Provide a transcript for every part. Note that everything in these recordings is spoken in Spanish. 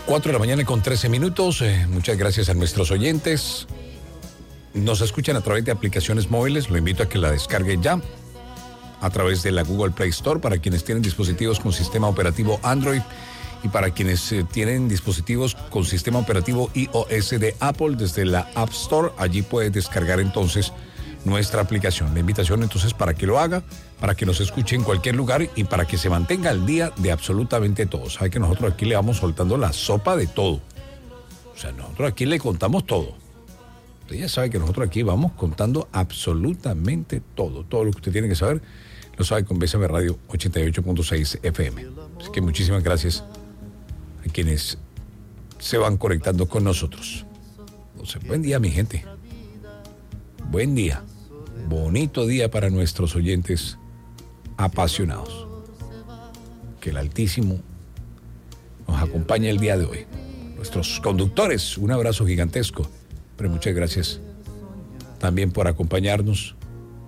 4 de la mañana con 13 minutos. Muchas gracias a nuestros oyentes. Nos escuchan a través de aplicaciones móviles. Lo invito a que la descargue ya a través de la Google Play Store para quienes tienen dispositivos con sistema operativo Android y para quienes tienen dispositivos con sistema operativo iOS de Apple desde la App Store. Allí puede descargar entonces nuestra aplicación. La invitación entonces para que lo haga, para que nos escuche en cualquier lugar y para que se mantenga al día de absolutamente todo. Sabe que nosotros aquí le vamos soltando la sopa de todo. O sea, nosotros aquí le contamos todo. Usted ya sabe que nosotros aquí vamos contando absolutamente todo. Todo lo que usted tiene que saber lo sabe con Bésame Radio 88.6 FM. Así que muchísimas gracias a quienes se van conectando con nosotros. Entonces, buen día, mi gente. Buen día. Bonito día para nuestros oyentes apasionados. Que el Altísimo nos acompañe el día de hoy. Nuestros conductores, un abrazo gigantesco. Pero muchas gracias también por acompañarnos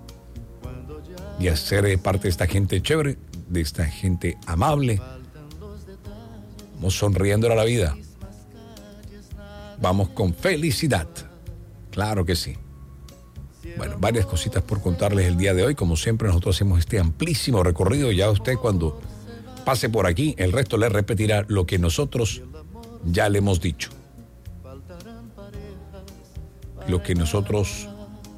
y hacer parte de esta gente chévere, de esta gente amable. Vamos sonriendo a la vida. Vamos con felicidad. Claro que sí. Bueno, varias cositas por contarles el día de hoy. Como siempre, nosotros hacemos este amplísimo recorrido. Ya usted cuando pase por aquí, el resto le repetirá lo que nosotros ya le hemos dicho. Lo que nosotros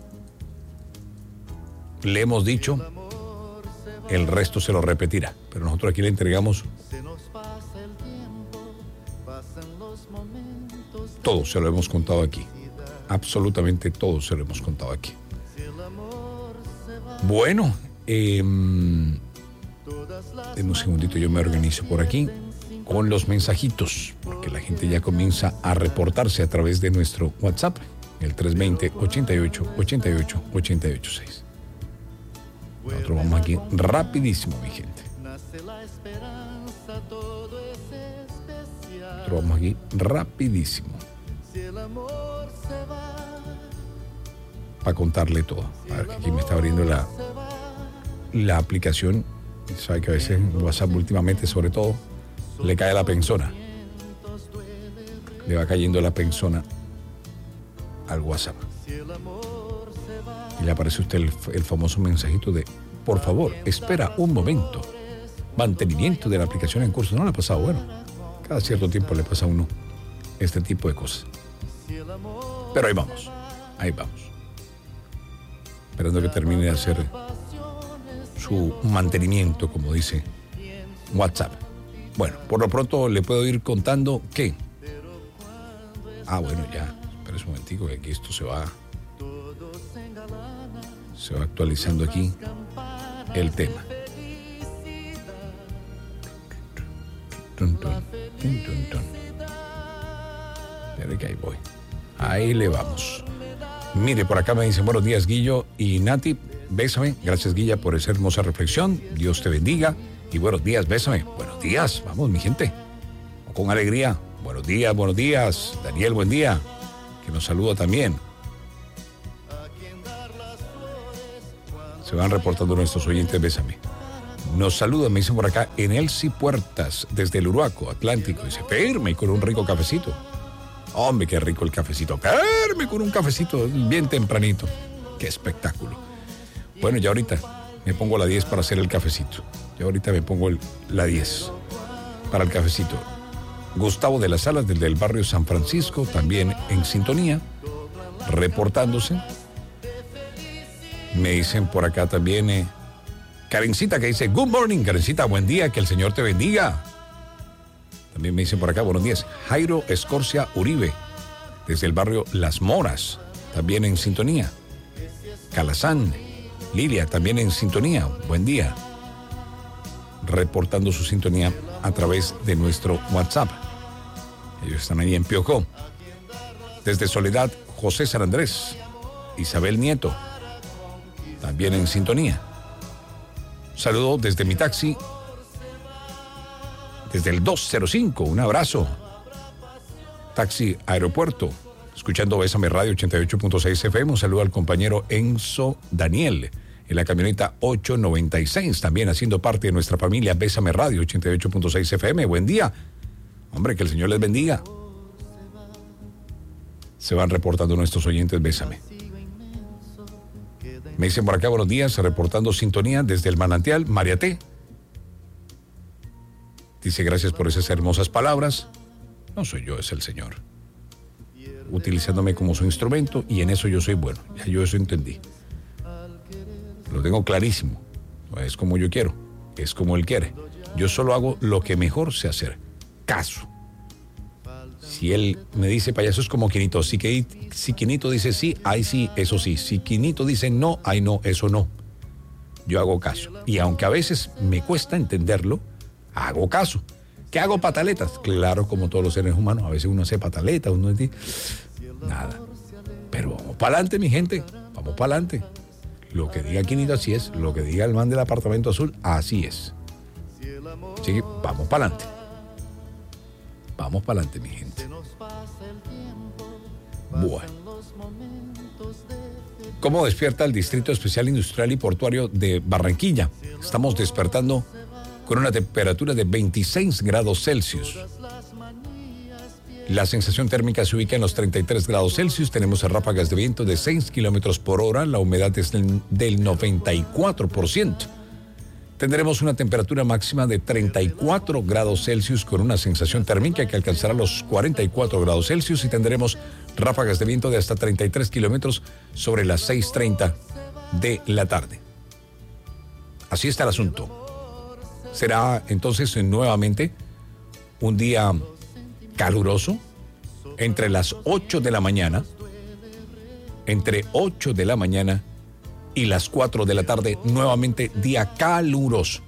le hemos dicho, el resto se lo repetirá. Pero nosotros aquí le entregamos todo, se lo hemos contado aquí. Absolutamente todo se lo hemos contado aquí. Bueno, denme un segundito, yo me organizo por aquí con los mensajitos, porque la gente ya comienza a reportarse a través de nuestro WhatsApp, el 320-88-88-886. Nosotros vamos aquí rapidísimo, mi gente. Nosotros vamos aquí rapidísimo para contarle todo. A ver, que aquí me está abriendo la aplicación. Sabe que a veces en WhatsApp últimamente, sobre todo, le cae la penzona. Le va cayendo la penzona al WhatsApp. Y le aparece a usted el famoso mensajito de: por favor, espera un momento. Mantenimiento de la aplicación en curso. ¿No le ha pasado? Bueno, cada cierto tiempo le pasa a uno este tipo de cosas. Pero ahí vamos. Ahí vamos. Esperando que termine de hacer su mantenimiento, como dice WhatsApp. Bueno, por lo pronto le puedo ir contando que... bueno, ya. Espera un momentico, que aquí esto se va actualizando aquí el tema. Espera que ahí voy. Ahí le vamos. Mire, por acá me dicen: buenos días, Guillo y Nati, bésame. Gracias, Guilla, por esa hermosa reflexión. Dios te bendiga. Y buenos días, bésame. Buenos días, vamos, mi gente. Con alegría. Buenos días, buenos días. Daniel, buen día. Que nos saluda también. Se van reportando nuestros oyentes, bésame. Nos saluda, me dicen por acá, Enelsi Puertas, desde el Uruaco, Atlántico. Dice: firme y con un rico cafecito. Hombre, qué rico el cafecito. Firme con un cafecito bien tempranito. Qué espectáculo. Bueno, ya ahorita me pongo la 10 para hacer el cafecito. Ya ahorita me pongo la 10 para el cafecito. Gustavo de las Salas, desde el barrio San Francisco, también en sintonía, reportándose. Me dicen por acá también Karencita, que dice: good morning, Karencita, buen día, que el Señor te bendiga. También me dicen por acá: buenos días. Jairo Escorcia Uribe, desde el barrio Las Moras, también en sintonía. Calazán, Lilia, también en sintonía. Buen día. Reportando su sintonía a través de nuestro WhatsApp. Ellos están ahí en Piojó. Desde Soledad, José San Andrés, Isabel Nieto, también en sintonía. Saludo desde mi taxi, desde el 205, un abrazo. Taxi Aeropuerto, escuchando Bésame Radio 88.6 FM. Un saludo al compañero Enzo Daniel, en la camioneta 896, también haciendo parte de nuestra familia Bésame Radio 88.6 FM. Buen día. Hombre, que el Señor les bendiga. Se van reportando nuestros oyentes, bésame. Me dicen por acá, buenos días, reportando sintonía desde el manantial, María T. Dice, gracias por esas hermosas palabras. No soy yo, es el Señor. Utilizándome como su instrumento, y en eso yo soy bueno. Ya yo eso entendí. Lo tengo clarísimo. No es como yo quiero, es como Él quiere. Yo solo hago lo que mejor sé hacer. Caso. Si Él me dice payaso, es como Quinito. Si Quinito dice sí, ahí sí, eso sí. Si Quinito dice no, ahí no, eso no. Yo hago caso. Y aunque a veces me cuesta entenderlo, hago caso. ¿Qué hago pataletas? Claro, como todos los seres humanos, a veces uno hace pataletas, uno dice nada. Pero vamos para adelante, mi gente, vamos para adelante. Lo que diga Quinito, así es. Lo que diga el man del apartamento azul, así es. Así que vamos para adelante. Vamos para adelante, mi gente. Bueno. ¿Cómo despierta el Distrito Especial Industrial y Portuario de Barranquilla? Estamos despertando con una temperatura de 26 grados Celsius. La sensación térmica se ubica en los 33 grados Celsius. Tenemos ráfagas de viento de 6 kilómetros por hora. La humedad es del 94%. Tendremos una temperatura máxima de 34 grados Celsius con una sensación térmica que alcanzará los 44 grados Celsius y tendremos ráfagas de viento de hasta 33 kilómetros sobre las 6:30 de la tarde. Así está el asunto. Será entonces nuevamente un día caluroso entre las 8 de la mañana, entre 8 de la mañana y las 4 de la tarde, nuevamente día caluroso.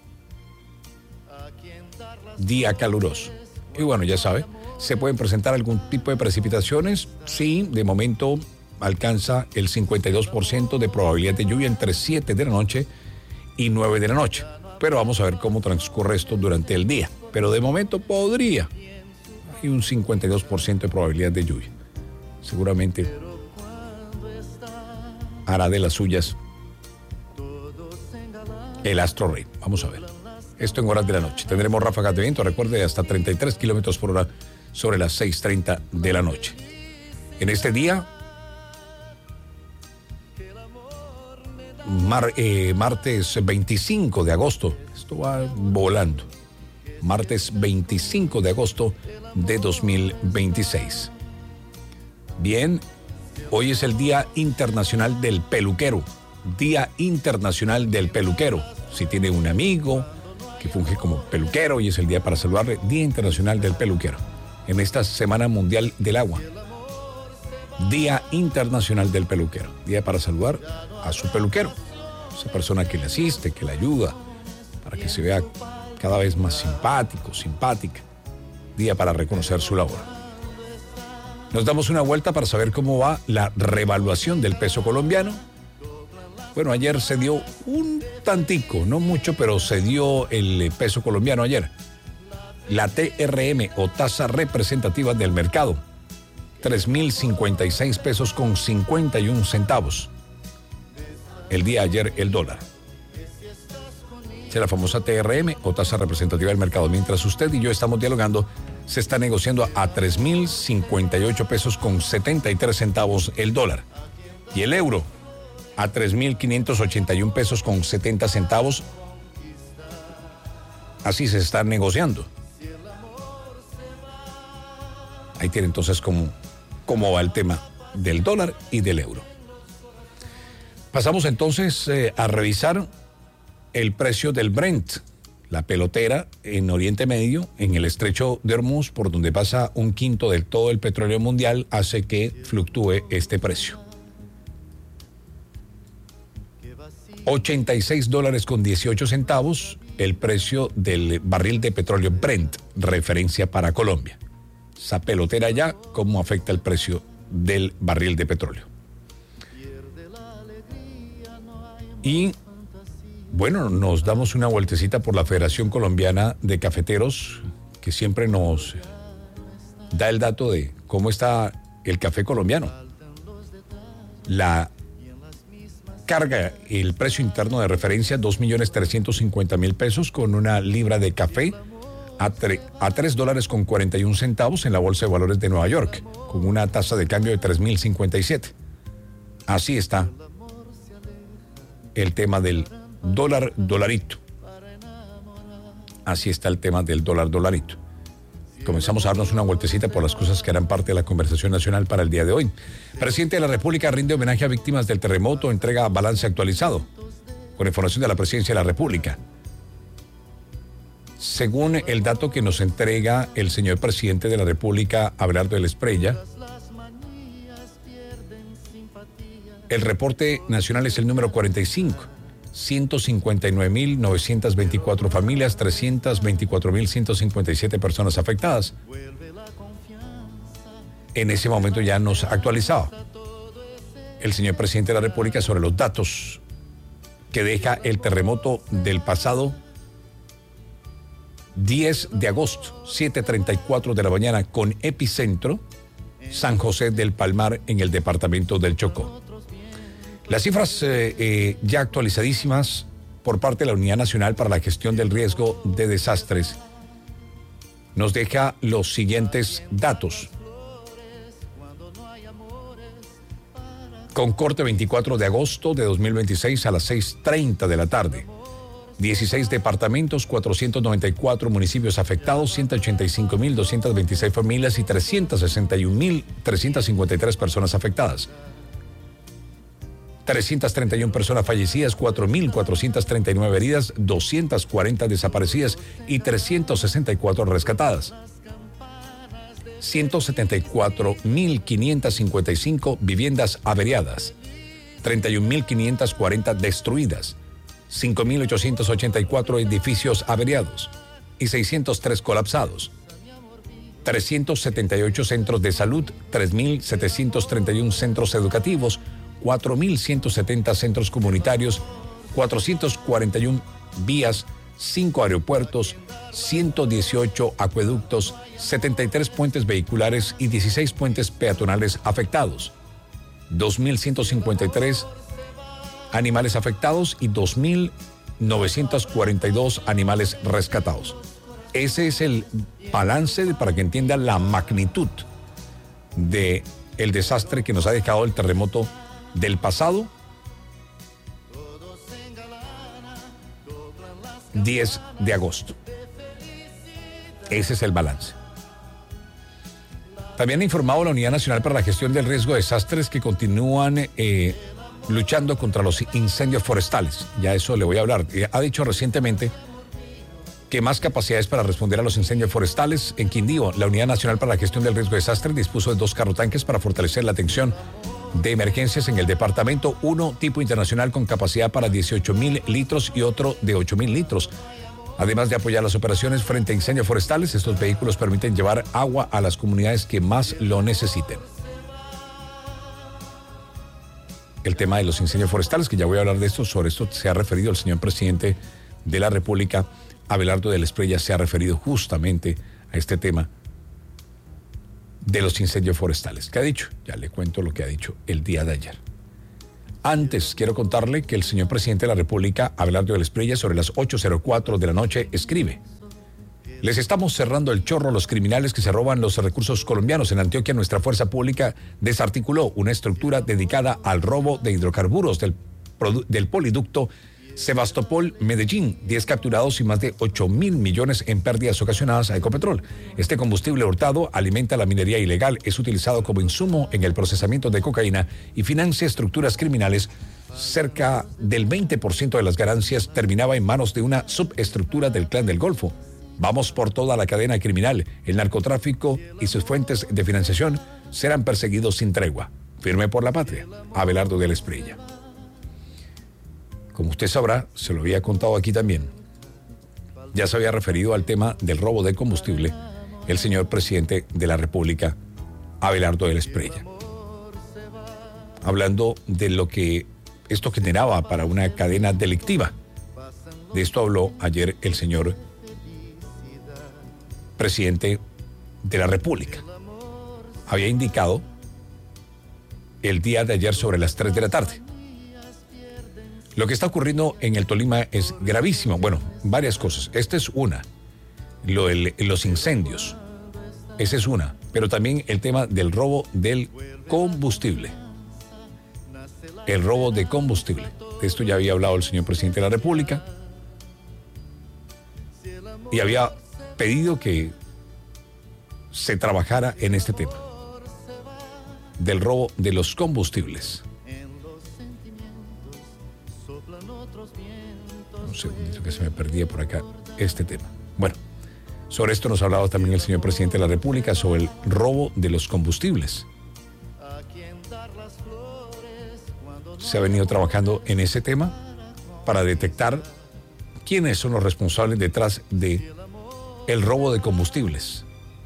Día caluroso. Y bueno, ya sabe, ¿se pueden presentar algún tipo de precipitaciones? Sí, de momento alcanza el 52% de probabilidad de lluvia entre 7 de la noche y 9 de la noche. Pero vamos a ver cómo transcurre esto durante el día. Pero de momento podría. Hay un 52% de probabilidad de lluvia. Seguramente hará de las suyas el astro rey. Vamos a ver. Esto en horas de la noche. Tendremos ráfagas de viento, recuerde, de hasta 33 kilómetros por hora sobre las 6:30 de la noche. En este día, martes 25 de agosto, esto va volando, martes 25 de agosto de 2026. Bien, hoy es el Día Internacional del Peluquero, Día Internacional del Peluquero. Si tiene un amigo que funge como peluquero, hoy es el día para saludarle, Día Internacional del Peluquero, en esta Semana Mundial del Agua. Día Internacional del Peluquero, día para saludar a su peluquero, esa persona que le asiste, que le ayuda, para que se vea cada vez más simpático, simpática. Día para reconocer su labor. Nos damos una vuelta para saber cómo va la revaluación del peso colombiano. Bueno, ayer se dio un tantico, no mucho, pero se dio el peso colombiano ayer. La TRM o tasa representativa del mercado, 3.056 pesos con 51 centavos. El día de ayer el dólar. Es la famosa TRM o tasa representativa del mercado. Mientras usted y yo estamos dialogando, se está negociando a 3.058 pesos con 73 centavos el dólar. Y el euro a 3.581 pesos con 70 centavos. Así se está negociando. Ahí tiene entonces cómo va el tema del dólar y del euro. Pasamos entonces a revisar el precio del Brent, la pelotera en Oriente Medio, en el estrecho de Hormuz, por donde pasa un quinto de todo el petróleo mundial, hace que fluctúe este precio. $86 con 18 centavos el precio del barril de petróleo Brent, referencia para Colombia. Esa pelotera ya, ¿cómo afecta el precio del barril de petróleo? Y bueno, nos damos una vueltecita por la Federación Colombiana de Cafeteros, que siempre nos da el dato de cómo está el café colombiano. La carga, el precio interno de referencia, 2.350.000 pesos, con una libra de café a $3.41 en la Bolsa de Valores de Nueva York, con una tasa de cambio de 3.057. Así está el tema del dolarito. Así está el tema del dolarito. Comenzamos a darnos una vueltecita por las cosas que harán parte de la conversación nacional para el día de hoy. Presidente de la República rinde homenaje a víctimas del terremoto, entrega balance actualizado, con información de la Presidencia de la República. Según el dato que nos entrega el señor Presidente de la República, Abelardo del Espriella, el reporte nacional es el número 45. 159.924 familias, 324.157 personas afectadas. En ese momento ya nos actualizaba el señor Presidente de la República sobre los datos que deja el terremoto del pasado 10 de agosto, 7:34 de la mañana, con epicentro San José del Palmar, en el departamento del Chocó. Las cifras ya actualizadísimas por parte de la Unidad Nacional para la Gestión del Riesgo de Desastres nos deja los siguientes datos. Con corte 24 de agosto de 2026 a las 6:30 de la tarde. 16 departamentos, 494 municipios afectados, 185.226 familias y 361.353 personas afectadas. 331 personas fallecidas, 4.439 heridas, 240 desaparecidas y 364 rescatadas. 174.555 viviendas averiadas, 31.540 destruidas, 5.884 edificios averiados y 603 colapsados. 378 centros de salud, 3.731 centros educativos, 4.170 centros comunitarios, 441 vías, 5 aeropuertos, 118 acueductos, 73 puentes vehiculares y 16 puentes peatonales afectados, 2.153 animales afectados y 2.942 animales rescatados. Ese es el balance para que entiendan la magnitud del desastre que nos ha dejado el terremoto del pasado 10 de agosto. Ese es el balance. También ha informado la Unidad Nacional para la Gestión del Riesgo de Desastres que continúan luchando contra los incendios forestales. Ya eso le voy a hablar. Ha dicho recientemente que más capacidades para responder a los incendios forestales. En Quindío, la Unidad Nacional para la Gestión del Riesgo de Desastres dispuso de 2 carrotanques para fortalecer la atención de emergencias en el departamento, uno tipo internacional con capacidad para 18.000 litros y otro de 8.000 litros. Además de apoyar las operaciones frente a incendios forestales, estos vehículos permiten llevar agua a las comunidades que más lo necesiten. El tema de los incendios forestales, que ya voy a hablar de esto, sobre esto se ha referido el señor Presidente de la República, Abelardo del Espriella, se ha referido justamente a este tema de los incendios forestales. ¿Qué ha dicho? Ya le cuento lo que ha dicho el día de ayer. Antes, quiero contarle que el señor Presidente de la República, Abelardo del Espriella, sobre las 8:04 de la noche, escribe: les estamos cerrando el chorro a los criminales que se roban los recursos colombianos. En Antioquia, nuestra fuerza pública desarticuló una estructura dedicada al robo de hidrocarburos del poliducto Sebastopol-Medellín, 10 capturados y más de 8.000 millones en pérdidas ocasionadas a Ecopetrol. Este combustible hurtado alimenta la minería ilegal, es utilizado como insumo en el procesamiento de cocaína y financia estructuras criminales. Cerca del 20% de las ganancias terminaba en manos de una subestructura del Clan del Golfo. Vamos por toda la cadena criminal. El narcotráfico y sus fuentes de financiación serán perseguidos sin tregua. Firme por la patria. Abelardo del Espriella. Como usted sabrá, se lo había contado aquí también, ya se había referido al tema del robo de combustible el señor Presidente de la República, Abelardo del Espriella, hablando de lo que esto generaba para una cadena delictiva. De esto habló ayer el señor Presidente de la República. Había indicado el día de ayer sobre las 3 de la tarde. Lo que está ocurriendo en el Tolima es gravísimo. Bueno, varias cosas. Esta es una. los incendios. Esa es una, pero también el tema del robo del combustible. El robo de combustible. De esto ya había hablado el señor presidente de la República y había pedido que se trabajara en este tema del robo de los combustibles. Un segundito que se me perdía por acá este tema. Bueno, sobre esto nos ha hablado también el señor presidente de la República, sobre el robo de los combustibles. Se ha venido trabajando en ese tema para detectar quiénes son los responsables detrás de el robo de combustibles.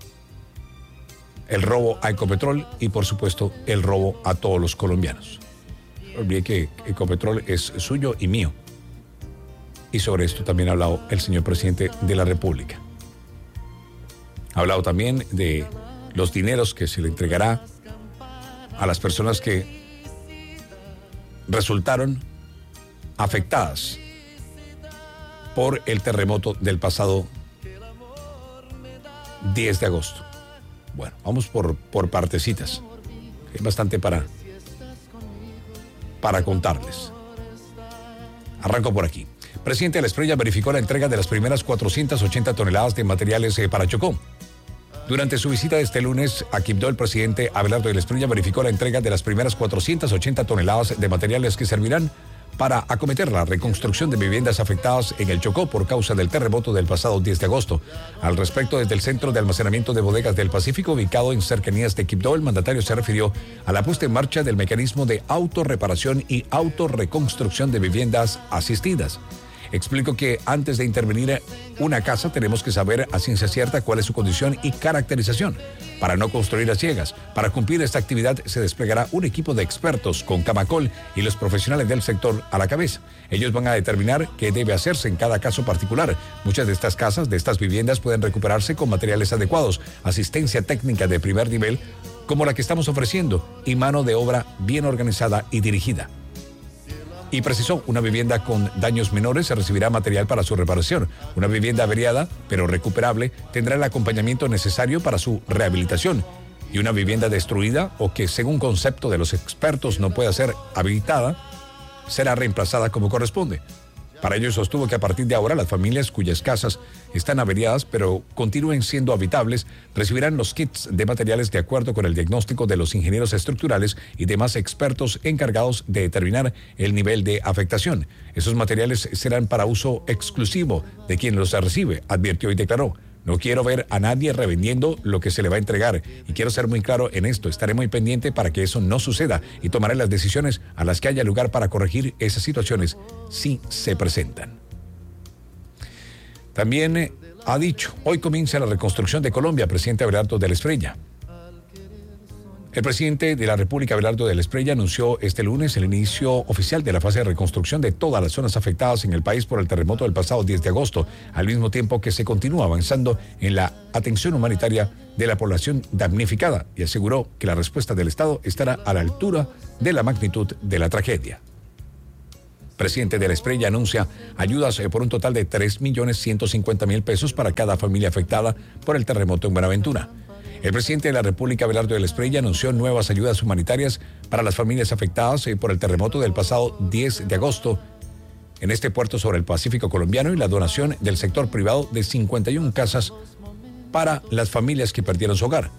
El robo a Ecopetrol y, por supuesto, el robo a todos los colombianos. No olvide que Ecopetrol es suyo y mío. Y sobre esto también ha hablado el señor presidente de la República. Ha hablado también de los dineros que se le entregará a las personas que resultaron afectadas por el terremoto del pasado 10 de agosto. Bueno, vamos por partecitas. Hay bastante para contarles. Arranco por aquí. Presidente de la Espriella verificó la entrega de las primeras 480 toneladas de materiales para Chocó. Durante su visita de este lunes a Quibdó, el presidente Abelardo de la Espriella verificó la entrega de las primeras 480 toneladas de materiales que servirán para acometer la reconstrucción de viviendas afectadas en el Chocó por causa del terremoto del pasado 10 de agosto. Al respecto, desde el Centro de Almacenamiento de Bodegas del Pacífico, ubicado en cercanías de Quibdó, el mandatario se refirió a la puesta en marcha del mecanismo de autorreparación y autorreconstrucción de viviendas asistidas. Explicó que antes de intervenir una casa tenemos que saber a ciencia cierta cuál es su condición y caracterización para no construir a ciegas. Para cumplir esta actividad se desplegará un equipo de expertos con Camacol y los profesionales del sector a la cabeza. Ellos van a determinar qué debe hacerse en cada caso particular. Muchas de estas casas, de estas viviendas, pueden recuperarse con materiales adecuados, asistencia técnica de primer nivel, como la que estamos ofreciendo, y mano de obra bien organizada y dirigida. Y precisó, una vivienda con daños menores se recibirá material para su reparación. Una vivienda averiada, pero recuperable, tendrá el acompañamiento necesario para su rehabilitación. Y una vivienda destruida o que, según concepto de los expertos, no pueda ser habilitada, será reemplazada como corresponde. Para ello sostuvo que a partir de ahora las familias cuyas casas están averiadas pero continúen siendo habitables recibirán los kits de materiales de acuerdo con el diagnóstico de los ingenieros estructurales y demás expertos encargados de determinar el nivel de afectación. Esos materiales serán para uso exclusivo de quien los recibe, advirtió y declaró. No quiero ver a nadie revendiendo lo que se le va a entregar y quiero ser muy claro en esto. Estaré muy pendiente para que eso no suceda y tomaré las decisiones a las que haya lugar para corregir esas situaciones si se presentan. También ha dicho, hoy comienza la reconstrucción de Colombia, presidente Abelardo de la Espriella. El presidente de la República, Abelardo de la Espriella, anunció este lunes el inicio oficial de la fase de reconstrucción de todas las zonas afectadas en el país por el terremoto del pasado 10 de agosto, al mismo tiempo que se continúa avanzando en la atención humanitaria de la población damnificada, y aseguró que la respuesta del Estado estará a la altura de la magnitud de la tragedia. Presidente de la Espriella anuncia ayudas por un total de 3.150.000 pesos para cada familia afectada por el terremoto en Buenaventura. El presidente de la República, Abelardo de la Espriella, anunció nuevas ayudas humanitarias para las familias afectadas por el terremoto del pasado 10 de agosto en este puerto sobre el Pacífico colombiano y la donación del sector privado de 51 casas para las familias que perdieron su hogar.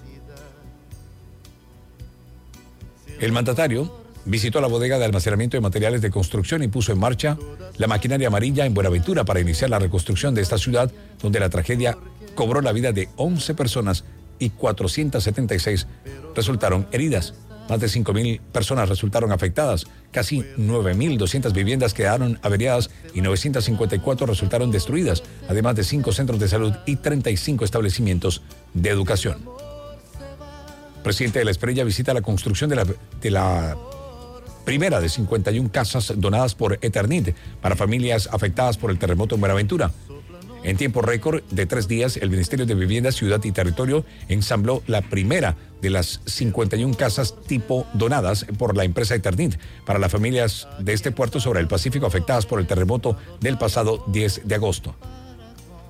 El mandatario visitó la bodega de almacenamiento de materiales de construcción y puso en marcha la maquinaria amarilla en Buenaventura para iniciar la reconstrucción de esta ciudad donde la tragedia cobró la vida de 11 personas y 476 resultaron heridas. Más de 5.000 personas resultaron afectadas, casi 9.200 viviendas quedaron averiadas y 954 resultaron destruidas, además de 5 centros de salud y 35 establecimientos de educación. Presidente de la Espriella visita la construcción de la primera de 51 casas donadas por Eternit para familias afectadas por el terremoto en Buenaventura. En tiempo récord de 3 días, el Ministerio de Vivienda, Ciudad y Territorio ensambló la primera de las 51 casas tipo donadas por la empresa Eternit para las familias de este puerto sobre el Pacífico afectadas por el terremoto del pasado 10 de agosto.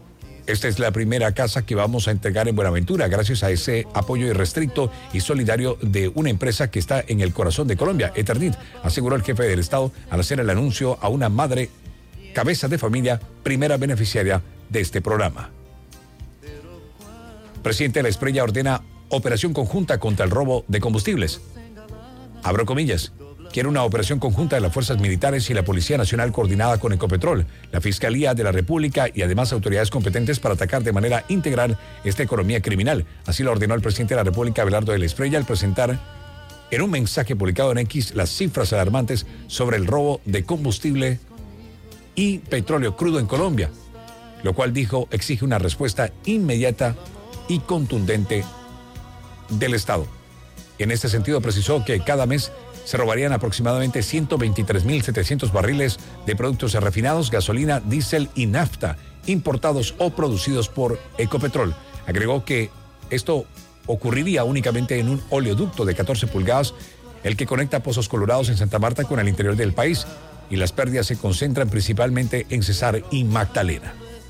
Esta es la primera casa que vamos a entregar en Buenaventura, gracias a ese apoyo irrestricto y solidario de una empresa que está en el corazón de Colombia, Eternit, aseguró el jefe del Estado al hacer el anuncio a una madre cabeza de familia, primera beneficiaria de este programa. Presidente de la Espriella ordena operación conjunta contra el robo de combustibles. Abro comillas. Quiere una operación conjunta de las fuerzas militares y la Policía Nacional coordinada con Ecopetrol, la Fiscalía de la República y además autoridades competentes para atacar de manera integral esta economía criminal. Así lo ordenó el presidente de la República, Abelardo de la Espriella, al presentar en un mensaje publicado en X las cifras alarmantes sobre el robo de combustible y petróleo crudo en Colombia, lo cual dijo exige una respuesta inmediata y contundente del Estado. En este sentido precisó que cada mes se robarían aproximadamente 123.700 barriles de productos refinados, gasolina, diésel y nafta, importados o producidos por Ecopetrol. Agregó que esto ocurriría únicamente en un oleoducto de 14 pulgadas, el que conecta Pozos Colorados en Santa Marta con el interior del país, y las pérdidas se concentran principalmente en Cesar y Magdalena.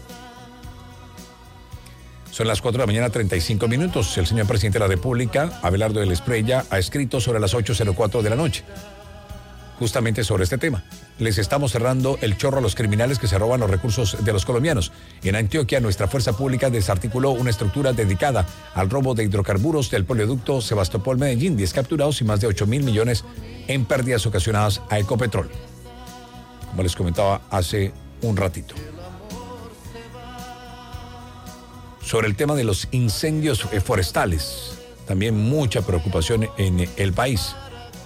Son las 4 de la mañana, 35 minutos. El señor presidente de la República, Abelardo de la Espriella, ha escrito sobre las 8:04 de la noche, justamente sobre este tema. Les estamos cerrando el chorro a los criminales que se roban los recursos de los colombianos. En Antioquia, nuestra fuerza pública desarticuló una estructura dedicada al robo de hidrocarburos del polioducto Sebastopol-Medellín, 10 capturados y más de 8.000 millones en pérdidas ocasionadas a Ecopetrol, como les comentaba hace un ratito. Sobre el tema de los incendios forestales, también mucha preocupación en el país.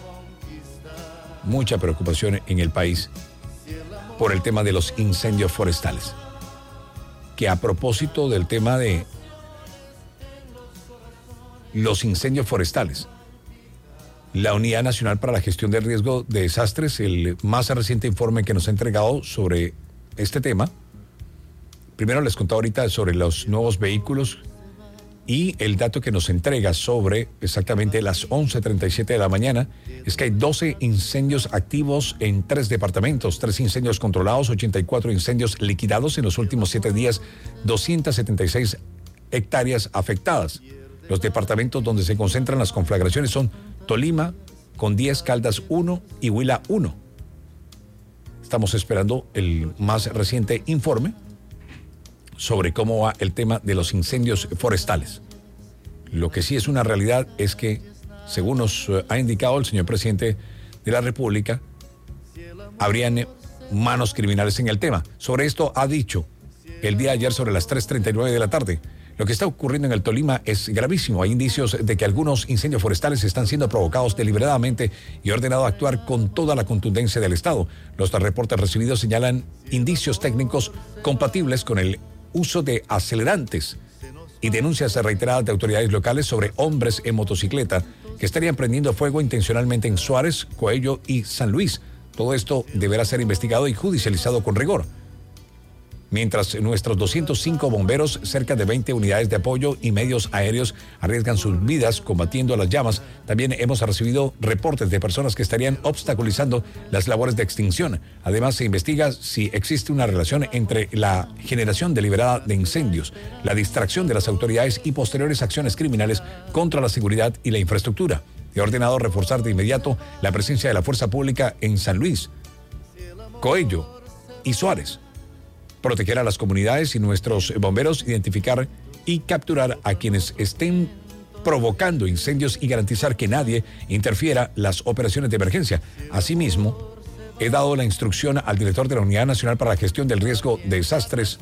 Mucha preocupación en el país por el tema de los incendios forestales. Que a propósito del tema de los incendios forestales, la Unidad Nacional para la Gestión del Riesgo de Desastres, el más reciente informe que nos ha entregado sobre este tema. Primero les contaba ahorita sobre los nuevos vehículos y el dato que nos entrega sobre exactamente las 11:37 de la mañana es que hay 12 incendios activos en 3 departamentos, 3 incendios controlados, 84 incendios liquidados en los últimos 7 días, 276 hectáreas afectadas. Los departamentos donde se concentran las conflagraciones son Tolima con 10, Caldas 1 y Huila 1. Estamos esperando el más reciente informe sobre cómo va el tema de los incendios forestales. Lo que sí es una realidad es que, según nos ha indicado el señor presidente de la República, habrían manos criminales en el tema. Sobre esto ha dicho el día de ayer sobre las 3:39 de la tarde. Lo que está ocurriendo en el Tolima es gravísimo. Hay indicios de que algunos incendios forestales están siendo provocados deliberadamente y ordenado actuar con toda la contundencia del Estado. Los reportes recibidos señalan indicios técnicos compatibles con el uso de acelerantes y denuncias reiteradas de autoridades locales sobre hombres en motocicleta que estarían prendiendo fuego intencionalmente en Suárez, Coello y San Luis. Todo esto deberá ser investigado y judicializado con rigor. Mientras nuestros 205 bomberos, cerca de 20 unidades de apoyo y medios aéreos arriesgan sus vidas combatiendo las llamas, también hemos recibido reportes de personas que estarían obstaculizando las labores de extinción. Además, se investiga si existe una relación entre la generación deliberada de incendios, la distracción de las autoridades y posteriores acciones criminales contra la seguridad y la infraestructura. He ordenado reforzar de inmediato la presencia de la fuerza pública en San Luis, Coello y Suárez, proteger a las comunidades y nuestros bomberos, identificar y capturar a quienes estén provocando incendios y garantizar que nadie interfiera las operaciones de emergencia. Asimismo, he dado la instrucción al director de la Unidad Nacional para la Gestión del Riesgo de Desastres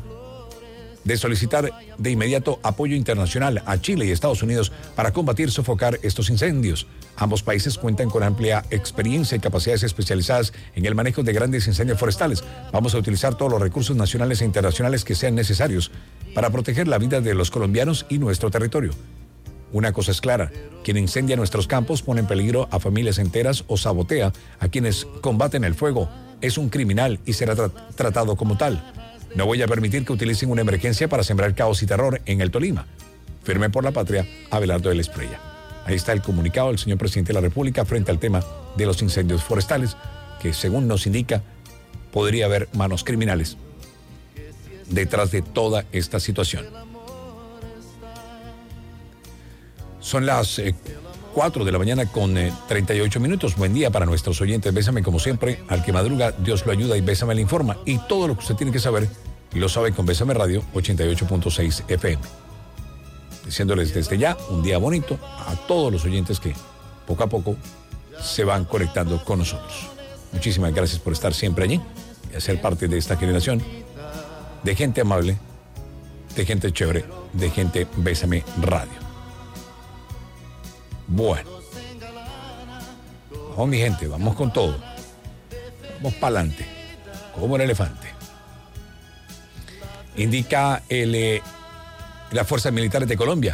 de solicitar de inmediato apoyo internacional a Chile y Estados Unidos para combatir y sofocar estos incendios. Ambos países cuentan con amplia experiencia y capacidades especializadas en el manejo de grandes incendios forestales. Vamos a utilizar todos los recursos nacionales e internacionales que sean necesarios para proteger la vida de los colombianos y nuestro territorio. Una cosa es clara, quien incendia nuestros campos pone en peligro a familias enteras o sabotea a quienes combaten el fuego. Es un criminal y será tratado como tal. No voy a permitir que utilicen una emergencia para sembrar caos y terror en el Tolima. Firme por la patria, Abelardo de la Espriella. Ahí está el comunicado del señor presidente de la República frente al tema de los incendios forestales, que según nos indica, podría haber manos criminales. detrás de toda esta situación. Son las 4 de la mañana con 38 minutos. Buen día para nuestros oyentes. Bésame como siempre. Al que madruga, Dios lo ayuda y Bésame le informa. Y todo lo que usted tiene que saber, lo sabe con Bésame Radio 88.6 FM. Diciéndoles desde ya un día bonito a todos los oyentes que poco a poco se van conectando con nosotros. Muchísimas gracias por estar siempre allí y hacer parte de esta generación de gente amable, de gente chévere, de gente Bésame Radio. Bueno, vamos mi gente, vamos con todo. Vamos para adelante, como el elefante. Indica las fuerzas militares de Colombia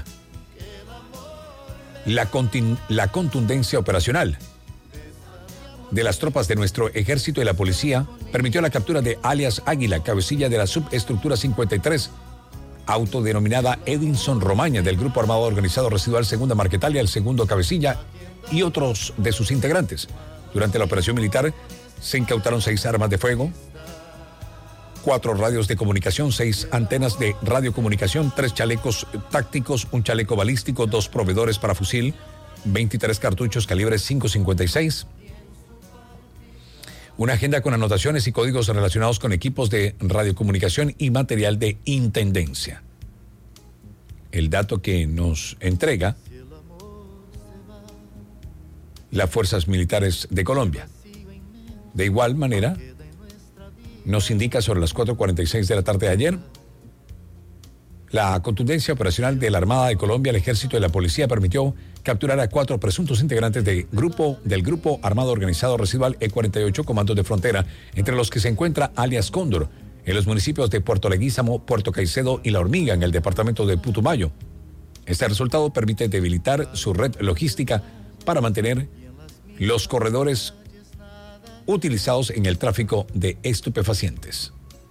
la contundencia operacional de las tropas de nuestro ejército y la policía permitió la captura de alias Águila, cabecilla de la subestructura 53, autodenominada Edinson Romaña, del Grupo Armado Organizado Residual Segunda Marquetalia, el segundo cabecilla y otros de sus integrantes. Durante la operación militar se incautaron 6 armas de fuego, 4 radios de comunicación, 6 antenas de radiocomunicación, 3 chalecos tácticos, 1 chaleco balístico, 2 proveedores para fusil, 23 cartuchos calibre .556, una agenda con anotaciones y códigos relacionados con equipos de radiocomunicación y material de intendencia. El dato que nos entrega las fuerzas militares de Colombia. De igual manera, nos indica sobre las 4:46 de la tarde de ayer, la contundencia operacional de la Armada de Colombia, el Ejército y la Policía permitió capturar a 4 presuntos integrantes del Grupo Armado Organizado Residual E48 Comandos de Frontera, entre los que se encuentra alias Cóndor, en los municipios de Puerto Leguízamo, Puerto Caicedo y La Hormiga, en el departamento de Putumayo. Este resultado permite debilitar su red logística para mantener los corredores utilizados en el tráfico de estupefacientes.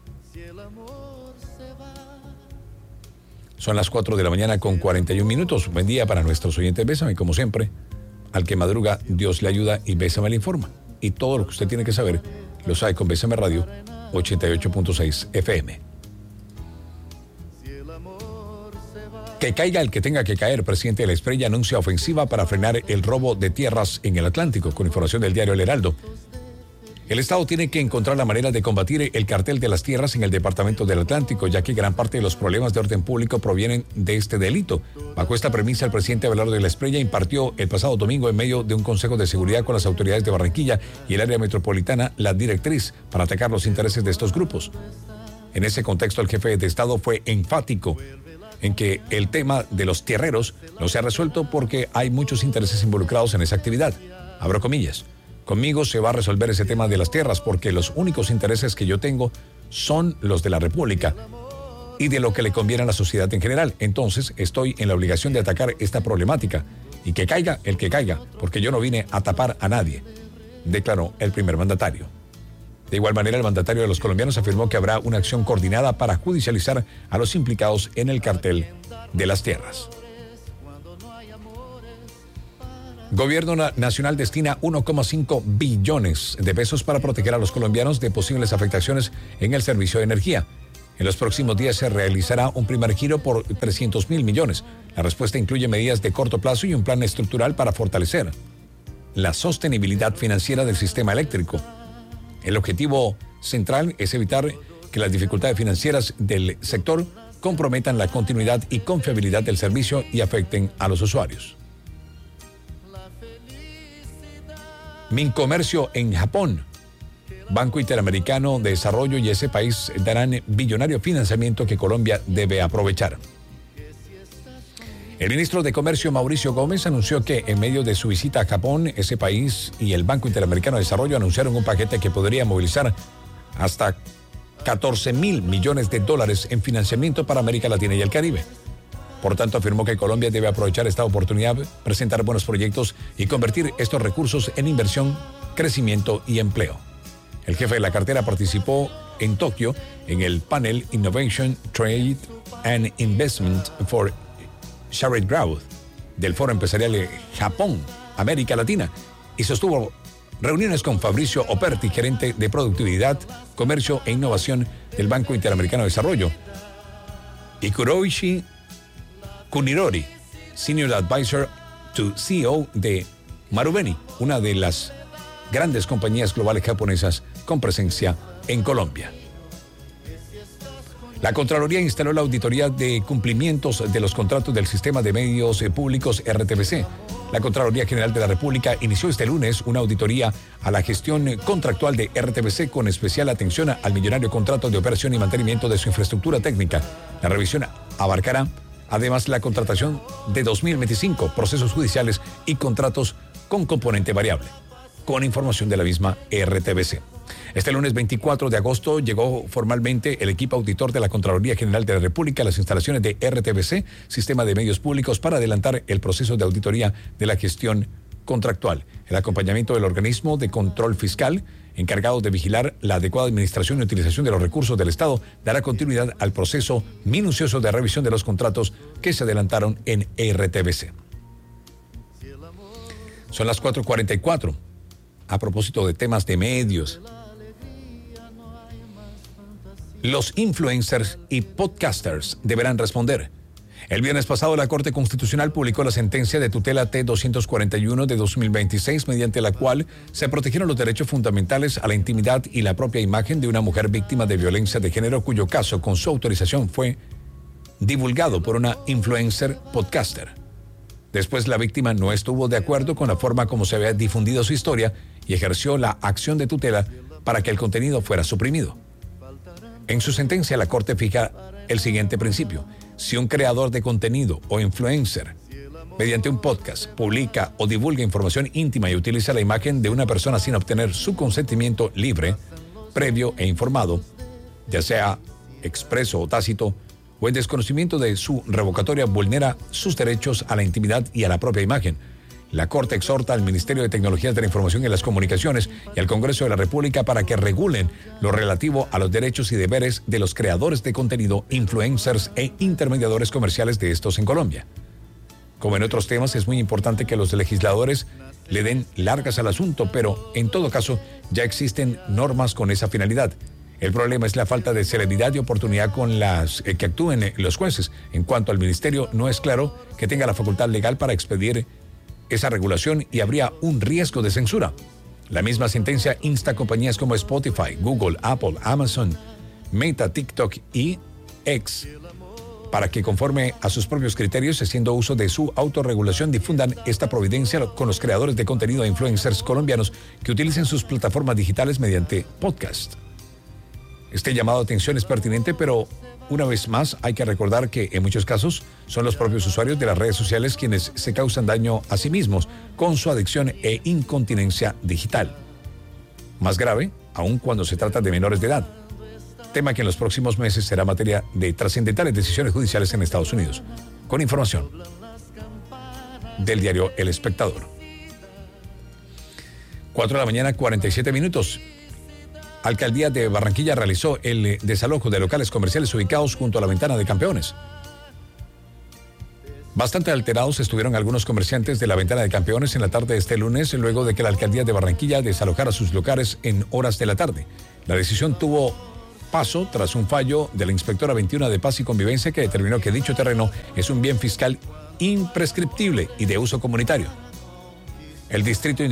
Son las 4 de la mañana con 41 minutos. Buen día para nuestros oyentes. Bésame, como siempre. Al que madruga, Dios le ayuda y Bésame le informa. Y todo lo que usted tiene que saber, lo sabe con Bésame Radio 88.6 FM. Que caiga el que tenga que caer. Presidente de la Espriella anuncia ofensiva para frenar el robo de tierras en el Atlántico. Con información del diario El Heraldo. El Estado tiene que encontrar la manera de combatir el cartel de las tierras en el departamento del Atlántico, ya que gran parte de los problemas de orden público provienen de este delito. Bajo esta premisa, el presidente Abelardo de la Espriella impartió el pasado domingo, en medio de un consejo de seguridad con las autoridades de Barranquilla y el área metropolitana, la directriz para atacar los intereses de estos grupos. En ese contexto, el jefe de Estado fue enfático en que el tema de los tierreros no se ha resuelto porque hay muchos intereses involucrados en esa actividad. Abro comillas. Conmigo se va a resolver ese tema de las tierras porque los únicos intereses que yo tengo son los de la República y de lo que le conviene a la sociedad en general. Entonces estoy en la obligación de atacar esta problemática y que caiga el que caiga, porque yo no vine a tapar a nadie, declaró el primer mandatario. De igual manera, el mandatario de los colombianos afirmó que habrá una acción coordinada para judicializar a los implicados en el cartel de las tierras. Gobierno Nacional destina 1,5 billones de pesos para proteger a los colombianos de posibles afectaciones en el servicio de energía. En los próximos días se realizará un primer giro por 300.000 millones. La respuesta incluye medidas de corto plazo y un plan estructural para fortalecer la sostenibilidad financiera del sistema eléctrico. El objetivo central es evitar que las dificultades financieras del sector comprometan la continuidad y confiabilidad del servicio y afecten a los usuarios. Mincomercio en Japón. Banco Interamericano de Desarrollo y ese país darán billonario financiamiento que Colombia debe aprovechar. El ministro de Comercio, Mauricio Gómez, anunció que en medio de su visita a Japón, ese país y el Banco Interamericano de Desarrollo anunciaron un paquete que podría movilizar hasta 14.000 millones de dólares en financiamiento para América Latina y el Caribe. Por tanto, afirmó que Colombia debe aprovechar esta oportunidad, presentar buenos proyectos y convertir estos recursos en inversión, crecimiento y empleo. El jefe de la cartera participó en Tokio en el panel Innovation, Trade and Investment for Shared Growth del Foro Empresarial de Japón, América Latina, y sostuvo Reuniones con Fabricio Operti, gerente de Productividad, Comercio e Innovación del Banco Interamericano de Desarrollo. Y Kuroishi Kunirori, Senior Advisor to CEO de Marubeni, una de las grandes compañías globales japonesas con presencia en Colombia. La Contraloría instaló la auditoría de cumplimientos de los contratos del Sistema de Medios Públicos RTBC. La Contraloría General de la República inició este lunes una auditoría a la gestión contractual de RTBC con especial atención al millonario contrato de operación y mantenimiento de su infraestructura técnica. La revisión abarcará además la contratación de 2025 procesos judiciales y contratos con componente variable, con información de la misma RTBC. Este lunes 24 de agosto llegó formalmente el equipo auditor de la Contraloría General de la República a las instalaciones de RTBC, Sistema de Medios Públicos, para adelantar el proceso de auditoría de la gestión contractual. El acompañamiento del organismo de control fiscal, encargado de vigilar la adecuada administración y utilización de los recursos del Estado, dará continuidad al proceso minucioso de revisión de los contratos que se adelantaron en RTBC. Son las 4:44. A propósito de temas de medios, los influencers y podcasters deberán responder. El viernes pasado, la Corte Constitucional publicó la sentencia de tutela T-241 de 2026, mediante la cual se protegieron los derechos fundamentales a la intimidad y la propia imagen de una mujer víctima de violencia de género, cuyo caso, con su autorización, fue divulgado por una influencer podcaster. Después, la víctima no estuvo de acuerdo con la forma como se había difundido su historia y ejerció la acción de tutela para que el contenido fuera suprimido. En su sentencia, la Corte fija el siguiente principio: si un creador de contenido o influencer, mediante un podcast, publica o divulga información íntima y utiliza la imagen de una persona sin obtener su consentimiento libre, previo e informado, ya sea expreso o tácito, o en desconocimiento de su revocatoria, vulnera sus derechos a la intimidad y a la propia imagen. La Corte exhorta al Ministerio de Tecnologías de la Información y las Comunicaciones y al Congreso de la República para que regulen lo relativo a los derechos y deberes de los creadores de contenido, influencers e intermediadores comerciales de estos en Colombia. Como en otros temas, es muy importante que los legisladores le den largas al asunto, pero en todo caso ya existen normas con esa finalidad. El problema es la falta de celeridad y oportunidad con las que actúen los jueces. En cuanto al Ministerio, no es claro que tenga la facultad legal para expedir esa regulación y habría un riesgo de censura. La misma sentencia insta a compañías como Spotify, Google, Apple, Amazon, Meta, TikTok y X para que, conforme a sus propios criterios, haciendo uso de su autorregulación, difundan esta providencia con los creadores de contenido e influencers colombianos que utilicen sus plataformas digitales mediante podcast. Este llamado de atención es pertinente, pero una vez más hay que recordar que en muchos casos son los propios usuarios de las redes sociales quienes se causan daño a sí mismos con su adicción e incontinencia digital. Más grave, aún cuando se trata de menores de edad. Tema que en los próximos meses será materia de trascendentales decisiones judiciales en Estados Unidos. Con información del diario El Espectador. 4:47 a.m. Alcaldía de Barranquilla realizó el desalojo de locales comerciales ubicados junto a la Ventana de Campeones. Bastante alterados estuvieron algunos comerciantes de la Ventana de Campeones en la tarde de este lunes, luego de que la Alcaldía de Barranquilla desalojara sus locales en horas de la tarde. La decisión tuvo paso tras un fallo de la inspectora 21 de Paz y Convivencia que determinó que dicho terreno es un bien fiscal imprescriptible y de uso comunitario. El distrito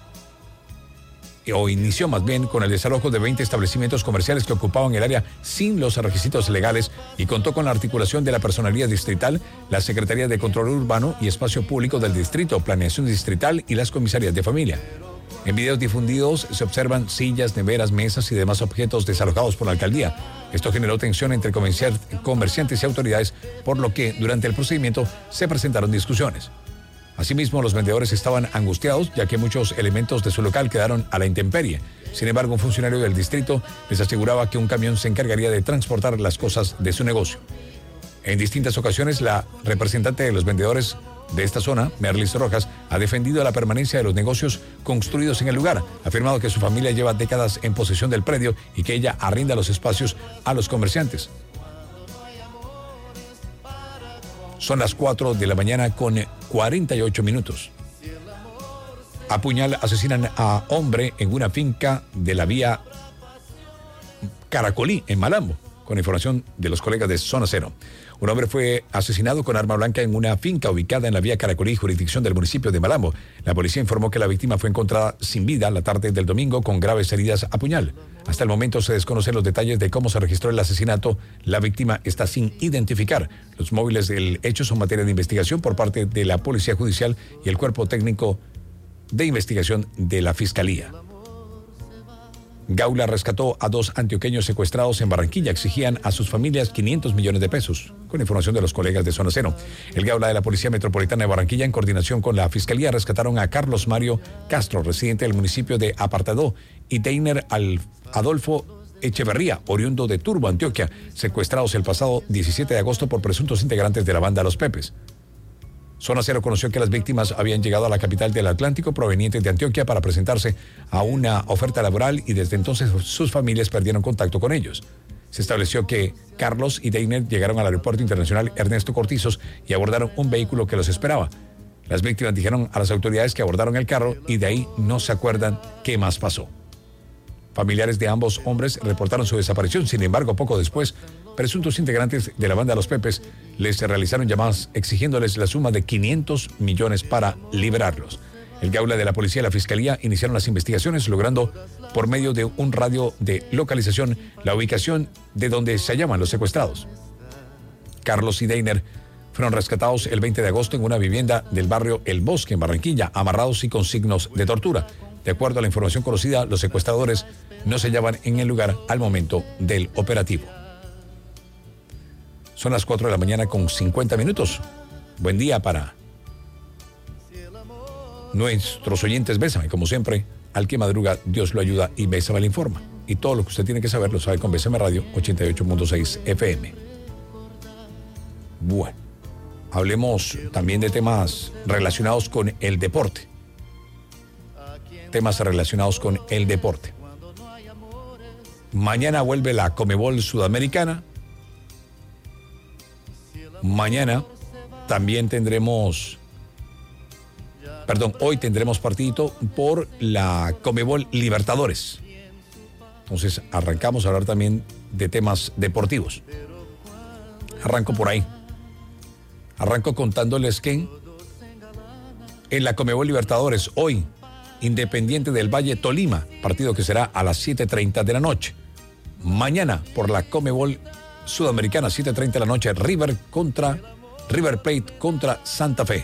inició más bien con el desalojo de 20 establecimientos comerciales que ocupaban el área sin los requisitos legales y contó con la articulación de la Personería Distrital, la Secretaría de Control Urbano y Espacio Público del Distrito, Planeación Distrital y las Comisarías de Familia. En videos difundidos se observan sillas, neveras, mesas y demás objetos desalojados por la alcaldía. Esto generó tensión entre comerciantes y autoridades, por lo que durante el procedimiento se presentaron discusiones. Asimismo, los vendedores estaban angustiados, ya que muchos elementos de su local quedaron a la intemperie. Sin embargo, un funcionario del distrito les aseguraba que un camión se encargaría de transportar las cosas de su negocio. En distintas ocasiones, la representante de los vendedores de esta zona, Merlis Rojas, ha defendido la permanencia de los negocios construidos en el lugar. Ha afirmado que su familia lleva décadas en posesión del predio y que ella arrenda los espacios a los comerciantes. Son las 4:48 a.m. Asesinan a hombre en una finca de la vía Caracolí, en Malambo, con información de los colegas de Zona Cero. Un hombre fue asesinado con arma blanca en una finca ubicada en la vía Caracolí, jurisdicción del municipio de Malambo. La policía informó que la víctima fue encontrada sin vida la tarde del domingo con graves heridas a puñal. Hasta el momento se desconocen los detalles de cómo se registró el asesinato. La víctima está sin identificar. Los móviles del hecho son materia de investigación por parte de la Policía Judicial y el Cuerpo Técnico de Investigación de la Fiscalía. Gaula rescató a 2 antioqueños secuestrados en Barranquilla. Exigían a sus familias 500 millones de pesos. Con información de los colegas de Zona Cero. El Gaula de la Policía Metropolitana de Barranquilla, en coordinación con la Fiscalía, rescataron a Carlos Mario Castro, residente del municipio de Apartadó, y Deiner Adolfo Echeverría, oriundo de Turbo, Antioquia, secuestrados el pasado 17 de agosto por presuntos integrantes de la banda Los Pepes. Zona Cero conoció que las víctimas habían llegado a la capital del Atlántico provenientes de Antioquia para presentarse a una oferta laboral y desde entonces sus familias perdieron contacto con ellos. Se estableció que Carlos y Deiner llegaron al Aeropuerto Internacional Ernesto Cortizos y abordaron un vehículo que los esperaba. Las víctimas dijeron a las autoridades que abordaron el carro y de ahí no se acuerdan qué más pasó. Familiares de ambos hombres reportaron su desaparición. Sin embargo, poco después, presuntos integrantes de la banda Los Pepes les realizaron llamadas exigiéndoles la suma de 500 millones para liberarlos. El Gaula de la Policía y la Fiscalía iniciaron las investigaciones, logrando por medio de un radio de localización la ubicación de donde se hallaban los secuestrados. Carlos y Deiner fueron rescatados el 20 de agosto en una vivienda del barrio El Bosque, en Barranquilla, amarrados y con signos de tortura. De acuerdo a la información conocida, los secuestradores no se hallaban en el lugar al momento del operativo. Son las 4 de la mañana con 50 minutos. Buen día para nuestros oyentes. Bésame, como siempre, al que madruga, Dios lo ayuda y Bésame le informa. Y todo lo que usted tiene que saber lo sabe con Bésame Radio 88.6 FM. Bueno, hablemos también de temas relacionados con el deporte. Mañana vuelve la Conmebol Sudamericana. Mañana también hoy tendremos partidito por la Conmebol Libertadores. Entonces arrancamos a hablar también de temas deportivos. Arranco por ahí. Arranco contándoles que en la Conmebol Libertadores hoy, Independiente del Valle Tolima, partido que será a las 7:30 de la noche. Mañana por la Conmebol Sudamericana, 7:30 de la noche, River Plate contra Santa Fe.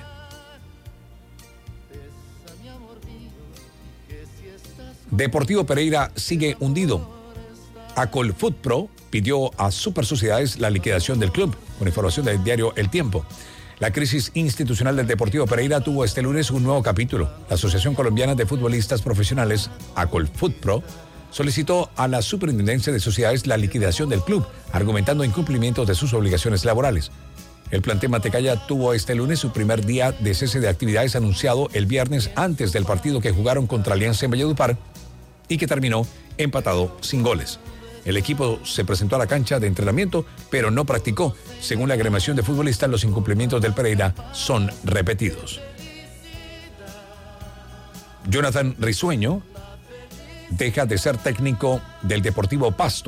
Deportivo Pereira sigue hundido. Acolfutpro pidió a Super Sociedades la liquidación del club, con información del diario El Tiempo. La crisis institucional del Deportivo Pereira tuvo este lunes un nuevo capítulo. La Asociación Colombiana de Futbolistas Profesionales, Acolfutpro, solicitó a la Superintendencia de Sociedades la liquidación del club, argumentando incumplimientos de sus obligaciones laborales. El plantel Matecaya tuvo este lunes su primer día de cese de actividades anunciado el viernes antes del partido que jugaron contra Alianza en Valledupar y que terminó empatado sin goles. El equipo se presentó a la cancha de entrenamiento, pero no practicó. Según la agremiación de futbolistas, los incumplimientos del Pereira son repetidos. Jonathan Risueño deja de ser técnico del Deportivo Pasto.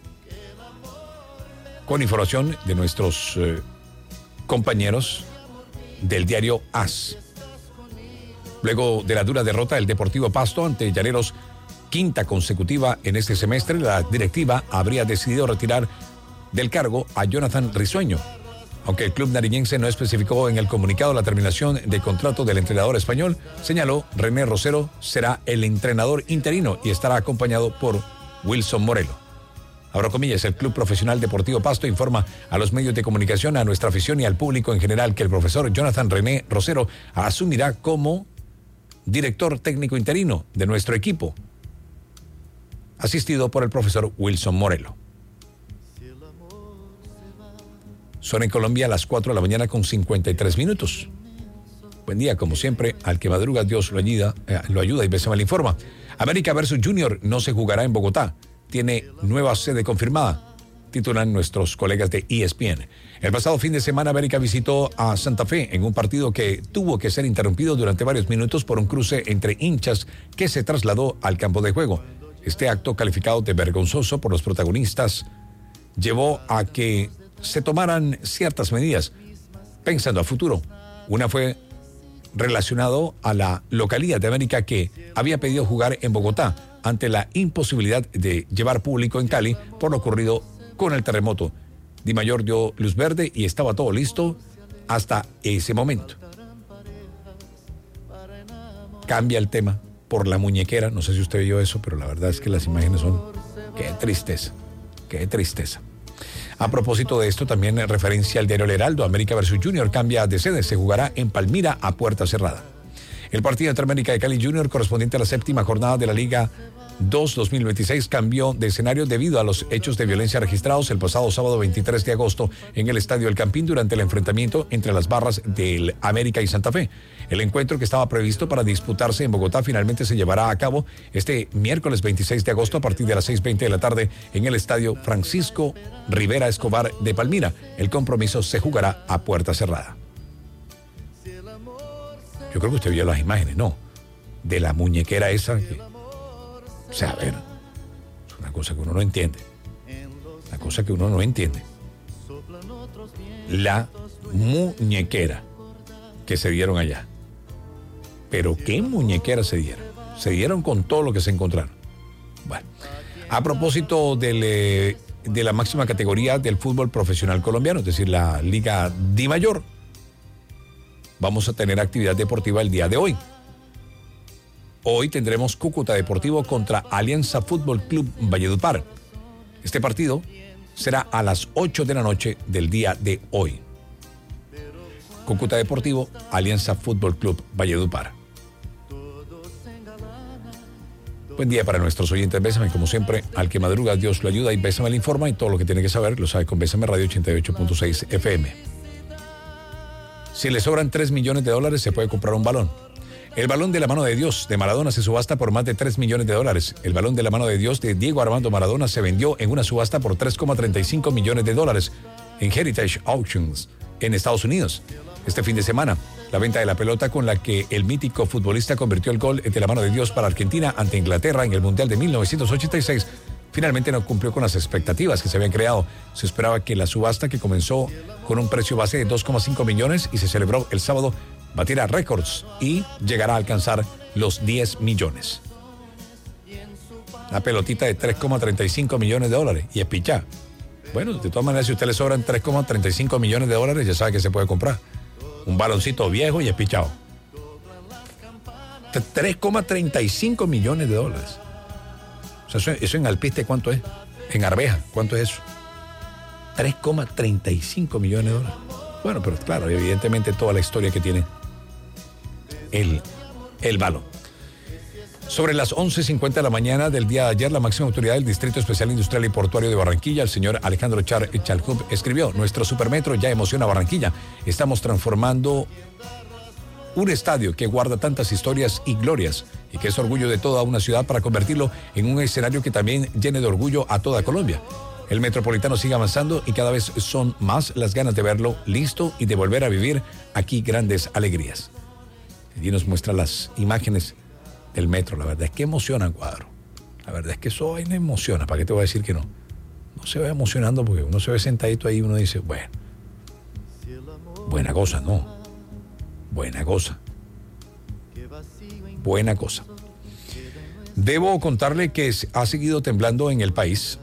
Con información de nuestros compañeros del diario AS. Luego de la dura derrota del Deportivo Pasto ante Llaneros, quinta consecutiva en este semestre, la directiva habría decidido retirar del cargo a Jonathan Risueño. Aunque el club nariñense no especificó en el comunicado la terminación del contrato del entrenador español, señaló René Rosero será el entrenador interino y estará acompañado por Wilson Morelo. Abro comillas, el Club Profesional Deportivo Pasto informa a los medios de comunicación, a nuestra afición y al público en general que el profesor Jonathan René Rosero asumirá como director técnico interino de nuestro equipo, asistido por el profesor Wilson Morelo. Son en Colombia a las 4 de la mañana con 53 minutos. Buen día, como siempre, al que madruga Dios lo ayuda y Bésame le informa. América versus Junior no se jugará en Bogotá. Tiene nueva sede confirmada. titulan nuestros colegas de ESPN. El pasado fin de semana, América visitó a Santa Fe en un partido que tuvo que ser interrumpido durante varios minutos por un cruce entre hinchas que se trasladó al campo de juego. Este acto, calificado de vergonzoso por los protagonistas, llevó a que se tomaran ciertas medidas pensando a futuro. Una fue relacionado a la localidad de América, que había pedido jugar en Bogotá ante la imposibilidad de llevar público en Cali por lo ocurrido con el terremoto. Di Mayor dio luz verde y estaba todo listo hasta ese momento. Cambia el tema por la muñequera. No sé si usted vio eso, pero la verdad es que las imágenes son... ¡Qué tristeza! ¡Qué tristeza! A propósito de esto, también en referencia al diario El Heraldo, América versus Junior cambia de sede, se jugará en Palmira a puerta cerrada. El partido entre América de Cali Junior, correspondiente a la séptima jornada de la Liga 2026, cambió de escenario debido a los hechos de violencia registrados el pasado sábado 23 de agosto en el Estadio El Campín durante el enfrentamiento entre las barras del América y Santa Fe. El encuentro, que estaba previsto para disputarse en Bogotá, finalmente se llevará a cabo este miércoles 26 de agosto a partir de las 6:20 de la tarde en el Estadio Francisco Rivera Escobar de Palmira. El compromiso se jugará a puerta cerrada. Yo creo que usted vio las imágenes, ¿no? De la muñequera esa que... O sea, a ver, es una cosa que uno no entiende. Una cosa que uno no entiende. La muñequera que se dieron allá. Pero ¿qué muñequera se dieron? Se dieron con todo lo que se encontraron. Bueno, a propósito de la máxima categoría del fútbol profesional colombiano, es decir, la Liga Di Mayor, vamos a tener actividad deportiva el día de hoy. Hoy tendremos Cúcuta Deportivo contra Alianza Fútbol Club Valledupar. Este partido será a las 8 de la noche del día de hoy. Cúcuta Deportivo, Alianza Fútbol Club Valledupar. Buen día para nuestros oyentes. Bésame, como siempre, al que madruga Dios lo ayuda, y Bésame le informa, y todo lo que tiene que saber lo sabe con Bésame Radio 88.6 FM. Si le sobran $3 millones, se puede comprar un balón. El balón de la mano de Dios de Maradona se subasta por más de $3 millones. El balón de la mano de Dios de Diego Armando Maradona se vendió en una subasta por $3,35 millones en Heritage Auctions en Estados Unidos. Este fin de semana, la venta de la pelota con la que el mítico futbolista convirtió el gol de la mano de Dios para Argentina ante Inglaterra en el Mundial de 1986 finalmente no cumplió con las expectativas que se habían creado. Se esperaba que la subasta, que comenzó con un precio base de 2,5 millones y se celebró el sábado, batiera récords y llegará a alcanzar los 10 millones. Una pelotita de $3,35 millones y es pichá. Bueno, de todas maneras, si a usted le sobran $3,35 millones, ya sabe que se puede comprar un baloncito viejo y es pichado. $3,35 millones. O sea, eso en alpiste, ¿cuánto es? En arveja, ¿cuánto es eso? $3,35 millones. Bueno, pero claro, evidentemente toda la historia que tiene el balón. Sobre las 11:50 de la mañana del día de ayer, la máxima autoridad del Distrito Especial Industrial y Portuario de Barranquilla, el señor Alejandro Chalhub, escribió: nuestro supermetro ya emociona a Barranquilla. Estamos transformando un estadio que guarda tantas historias y glorias y que es orgullo de toda una ciudad para convertirlo en un escenario que también llene de orgullo a toda Colombia. El Metropolitano sigue avanzando y cada vez son más las ganas de verlo listo y de volver a vivir aquí grandes alegrías. Y nos muestra las imágenes del metro. La verdad es que emociona, cuadro. La verdad es que eso ahí no emociona. ¿Para qué te voy a decir que no? No se va emocionando porque uno se ve sentadito ahí y uno dice, bueno, buena cosa, ¿no? Buena cosa. Buena cosa. Debo contarle que ha seguido temblando en el país.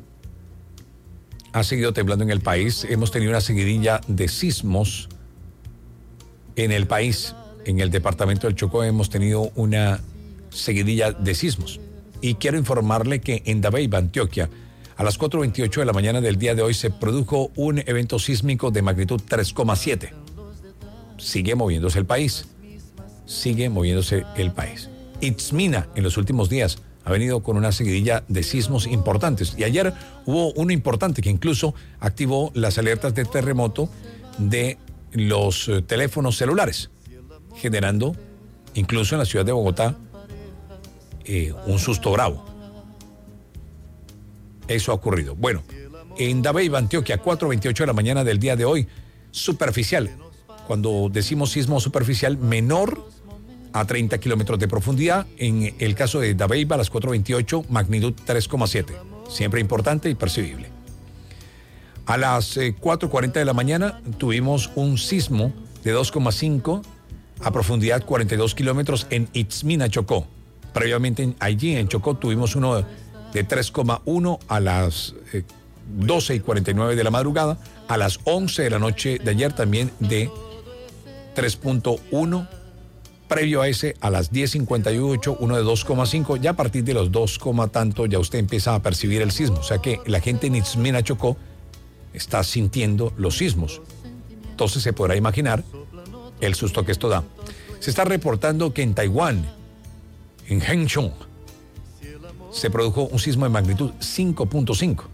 Ha seguido temblando en el país. Hemos tenido una seguidilla de sismos en el país. En el departamento del Chocó hemos tenido una seguidilla de sismos. Y quiero informarle que en Dabeiba, Antioquia, a las 4:28 de la mañana del día de hoy se produjo un evento sísmico de magnitud 3,7. Sigue moviéndose el país. Sigue moviéndose el país. Itzmina, en los últimos días, ha venido con una seguidilla de sismos importantes. Y ayer hubo uno importante que incluso activó las alertas de terremoto de los teléfonos celulares, generando, incluso en la ciudad de Bogotá, un susto bravo. Eso ha ocurrido. Bueno, en Dabeiba, Antioquia, 4:28 de la mañana del día de hoy. Superficial. Cuando decimos sismo superficial, menor a 30 kilómetros de profundidad. En el caso de Dabeiba, a las 4:28, magnitud 3,7. Siempre importante y percibible. A las 4:40 de la mañana tuvimos un sismo de 2,5 a profundidad 42 kilómetros en Itzmina, Chocó. Previamente allí en Chocó tuvimos uno de 3,1 a las 12:49 de la madrugada. A las 11 de la noche de ayer también de 3,1. Previo a ese, a las 10:58, uno de 2,5. Ya a partir de los 2, tanto, ya usted empieza a percibir el sismo. O sea que la gente en Itzmina, Chocó, está sintiendo los sismos. Entonces se podrá imaginar el susto que esto da. Se está reportando que en Taiwán, en Hengchun, se produjo un sismo de magnitud 5,5.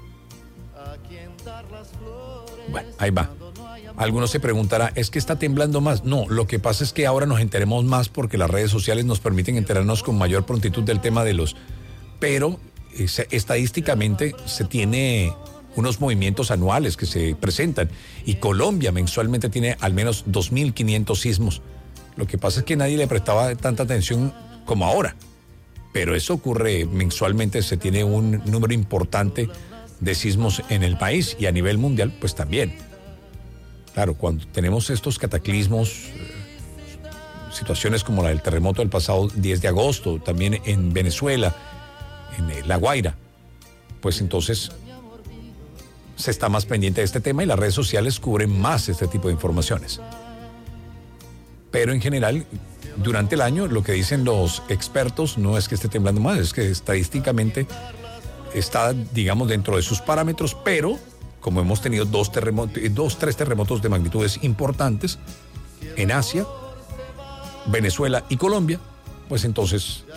Bueno, ahí va. Algunos se preguntará, ¿es que está temblando más? No, lo que pasa es que ahora nos enteremos más porque las redes sociales nos permiten enterarnos con mayor prontitud del tema de los... Pero estadísticamente se tiene unos movimientos anuales que se presentan y Colombia mensualmente tiene al menos 2.500 sismos. Lo que pasa es que nadie le prestaba tanta atención como ahora. Pero eso ocurre mensualmente, se tiene un número importante de sismos en el país y a nivel mundial, pues también. Claro, cuando tenemos estos cataclismos, situaciones como la del terremoto del pasado 10 de agosto, también en Venezuela, en La Guaira, pues entonces se está más pendiente de este tema y las redes sociales cubren más este tipo de informaciones. Pero en general, durante el año, lo que dicen los expertos no es que esté temblando más, es que estadísticamente está, digamos, dentro de sus parámetros, pero como hemos tenido tres terremotos de magnitudes importantes en Asia, Venezuela y Colombia, pues entonces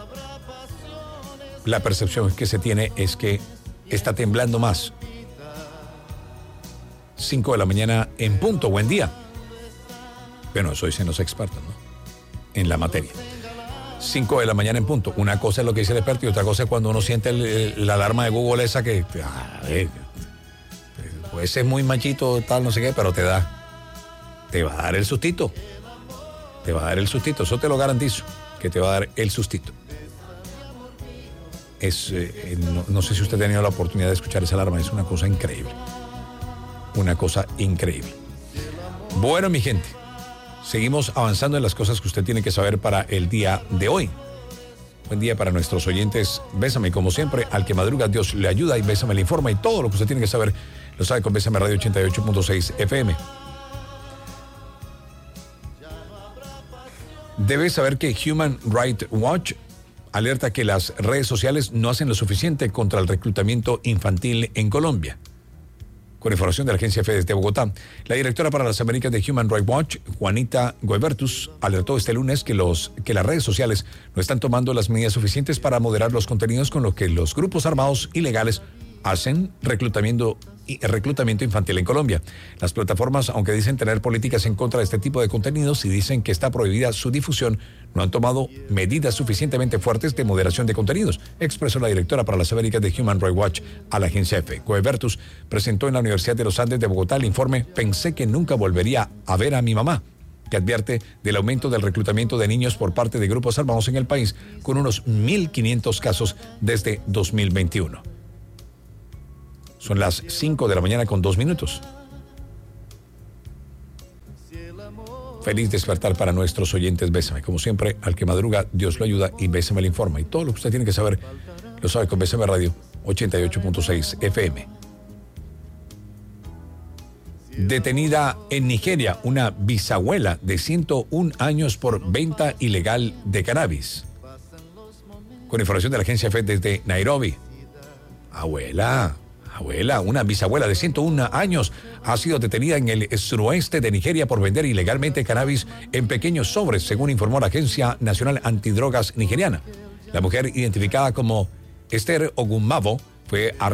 la percepción que se tiene es que está temblando más. 5 de la mañana en punto, buen día. Bueno, eso dicen los expertos, ¿no? En la materia. 5 de la mañana en punto. Una cosa es lo que dice el experto y otra cosa es cuando uno siente la alarma de Google esa que, pues es muy machito, tal, no sé qué, pero te va a dar el sustito. Te va a dar el sustito, eso te lo garantizo, que te va a dar el sustito. No sé si usted ha tenido la oportunidad de escuchar esa alarma, es una cosa increíble. Una cosa increíble. Bueno, mi gente, seguimos avanzando en las cosas que usted tiene que saber para el día de hoy. Buen día para nuestros oyentes. Bésame, como siempre, al que madruga Dios le ayuda y Bésame le informa y todo lo que usted tiene que saber lo sabe con Bésame Radio 88.6 FM. Debe saber que Human Rights Watch alerta que las redes sociales no hacen lo suficiente contra el reclutamiento infantil en Colombia. Con información de la agencia EFE de Bogotá, la directora para las Américas de Human Rights Watch, Juanita Guebertus, alertó este lunes que las redes sociales no están tomando las medidas suficientes para moderar los contenidos con los que los grupos armados ilegales hacen reclutamiento infantil en Colombia. Las plataformas, aunque dicen tener políticas en contra de este tipo de contenidos y dicen que está prohibida su difusión, no han tomado medidas suficientemente fuertes de moderación de contenidos, expresó la directora para las Américas de Human Rights Watch a la agencia EFE. Guebertus presentó en la Universidad de los Andes de Bogotá el informe Pensé que nunca volvería a ver a mi mamá, que advierte del aumento del reclutamiento de niños por parte de grupos armados en el país, con unos 1.500 casos desde 2021. Son las 5 de la mañana con 2 minutos. Feliz despertar para nuestros oyentes. Bésame, como siempre, al que madruga, Dios lo ayuda y Bésame le informa. Y todo lo que usted tiene que saber, lo sabe con Bésame Radio 88.6 FM. Detenida en Nigeria, una bisabuela de 101 años por venta ilegal de cannabis. Con información de la agencia EFE desde Nairobi. Abuela, una bisabuela de 101 años ha sido detenida en el suroeste de Nigeria por vender ilegalmente cannabis en pequeños sobres, según informó la Agencia Nacional Antidrogas nigeriana. La mujer, identificada como Esther Ogunmavo, fue arrestada